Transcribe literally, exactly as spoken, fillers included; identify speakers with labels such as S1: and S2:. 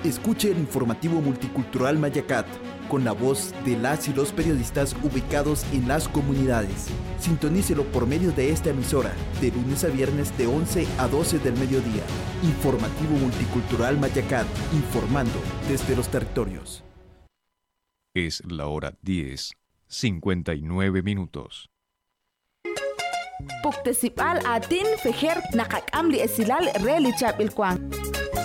S1: Escuche el informativo multicultural Mayacat, con la voz de las y los periodistas ubicados en las comunidades. Sintonícelo por medio de esta emisora, de lunes a viernes de once a doce del mediodía. Informativo multicultural Mayacat, informando desde los territorios.
S2: Es la hora diez, cincuenta y nueve minutos.
S3: Puktesipal atin fejer nakakam li esilal reli chap ilkwang.